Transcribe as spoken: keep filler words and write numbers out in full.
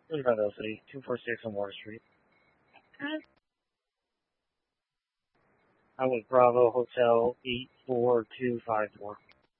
In Meadow City, two four six on Water Street. I was Bravo Hotel eight four two five four.